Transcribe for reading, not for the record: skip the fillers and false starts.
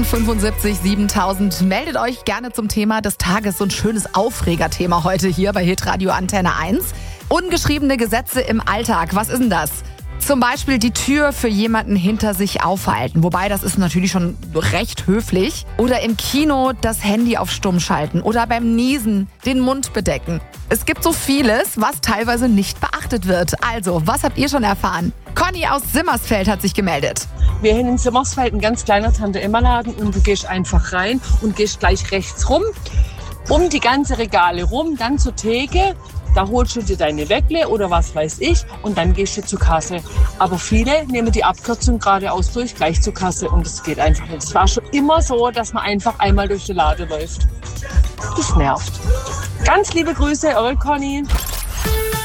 75 7000. Meldet euch gerne zum Thema des Tages. So ein schönes Aufregerthema heute hier bei Hitradio Antenne 1. Ungeschriebene Gesetze im Alltag. Was ist denn das? Zum Beispiel die Tür für jemanden hinter sich aufhalten. Wobei, das ist natürlich schon recht höflich. Oder im Kino das Handy auf Stumm schalten. Oder beim Niesen den Mund bedecken. Es gibt so vieles, was teilweise nicht beachtet wird. Also, was habt ihr schon erfahren? Conny aus Simmersfeld hat sich gemeldet. Wir haben in Simmersfeld ein ganz kleiner Tante-Emma-Laden und du gehst einfach rein und gehst gleich rechts rum, um die ganze Regale rum, dann zur Theke. Da holst du dir deine Weckle oder was weiß ich und dann gehst du zur Kasse. Aber viele nehmen die Abkürzung geradeaus durch, gleich zur Kasse und das geht einfach nicht. Es war schon immer so, dass man einfach einmal durch die Lade läuft. Das nervt. Ganz liebe Grüße, eure Conny.